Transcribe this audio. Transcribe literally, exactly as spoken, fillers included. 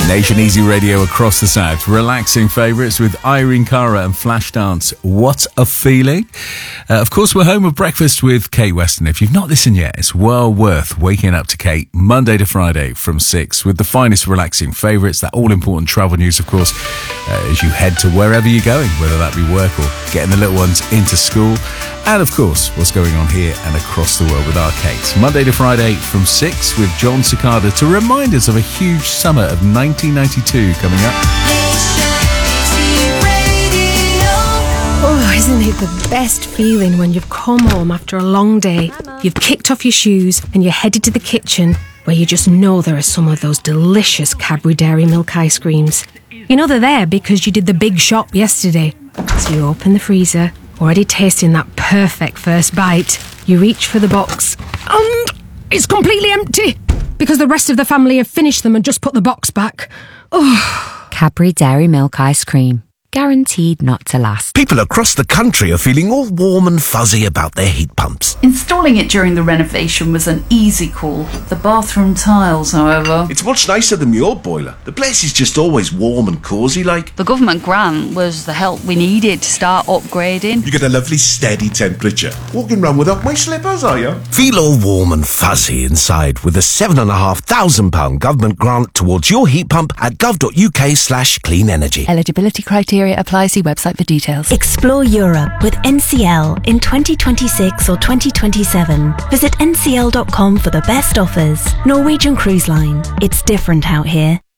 Nation Easy Radio across the south. Relaxing favourites with Irene Cara and Flashdance. What a feeling. Uh, of course, we're home with Breakfast with Kate Weston. If you've not listened yet, it's well worth waking up to Kate Monday to Friday from six with the finest relaxing favourites, that all-important travel news, of course, uh, as you head to wherever you're going, whether that be work or getting the little ones into school. And, of course, what's going on here and across the world with our Kate. Monday to Friday from six with John Cicada to remind us of a huge summer of nineteen ninety-two coming up. Oh, isn't it the best feeling when you've come home after a long day, you've kicked off your shoes and you're headed to the kitchen where you just know there are some of those delicious Cadbury Dairy Milk ice creams. You know they're there because you did the big shop yesterday. So you open the freezer, already tasting that perfect first bite. You reach for the box and it's completely empty because the rest of the family have finished them and just put the box back. Oh. Cadbury Dairy Milk ice cream. Guaranteed not to last. People across the country are feeling all warm and fuzzy about their heat pumps. Installing it during the renovation was an easy call. The bathroom tiles, however... It's much nicer than my old boiler. The place is just always warm and cosy like. The government grant was the help we needed to start upgrading. You get a lovely steady temperature. Walking round without my slippers, are you? Feel all warm and fuzzy inside with a seven and a half thousand pound government grant towards your heat pump at gov.uk slash clean energy. Eligibility criteria apply. See website for details. Explore Europe with N C L in twenty twenty-six or twenty twenty-seven. Visit N C L dot com for the best offers. Norwegian Cruise Line. It's different out here.